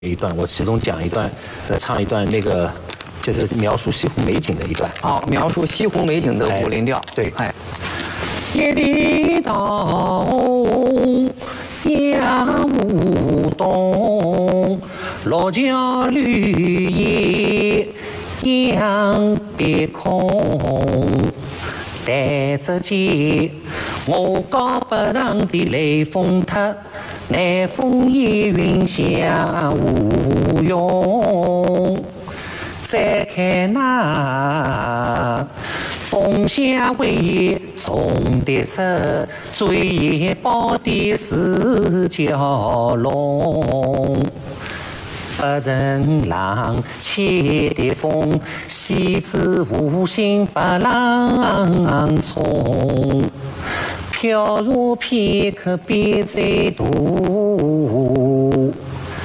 一段，我其中讲一段，唱一段那个，就是描述西湖美景的一段。 好，描述西湖美景的武林调。 对， 哎， 夜里东，杨舞东，落脚绿叶杨别空。弹着剑，我高不上的雷峰塔，南风夜云下无用。再看那风下为叶重叠出，醉眼宝的是蛟龙。不成浪，切的风，西子无心把浪冲。飘如片刻别在途。